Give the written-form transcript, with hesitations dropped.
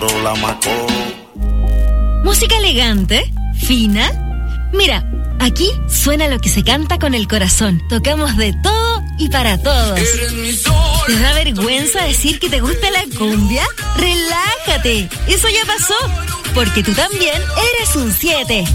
Música elegante, fina. Mira, aquí suena lo que se canta con el corazón. Tocamos de todo y para todos. ¿Te da vergüenza decir que te gusta la cumbia? ¡Relájate! Eso ya pasó, porque tú también eres un 7.